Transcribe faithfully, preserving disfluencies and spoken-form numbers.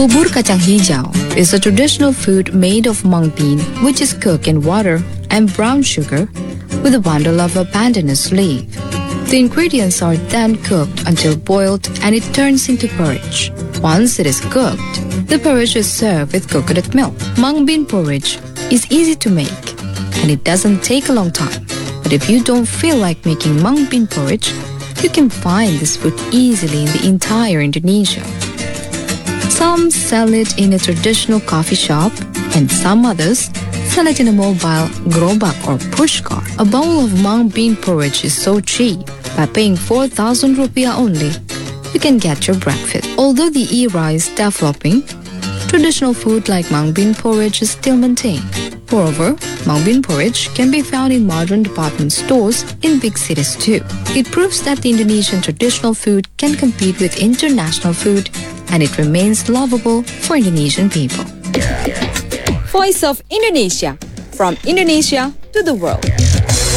Bubur kacang hijau is a traditional food made of mung bean, which is cooked in water and brown sugar with a bundle of a pandanus leaf. The ingredients are then cooked until boiled and it turns into porridge. Once it is cooked, the porridge is served with coconut milk. Mung bean porridge is easy to make and it doesn't take a long time. But if you don't feel like making mung bean porridge, you can find this food easily in the entire Indonesia. Some sell it in a traditional coffee shop and some others sell it in a mobile gerobak or push cart. A bowl of mung bean porridge is so cheap. By paying four thousand rupiah only, you can get your breakfast. Although the era is developing, traditional food like mung bean porridge is still maintained. Moreover, mung bean porridge can be found in modern department stores in big cities too. It proves that the Indonesian traditional food can compete with international food and it remains lovable for Indonesian people. Voice of Indonesia, from Indonesia to the world.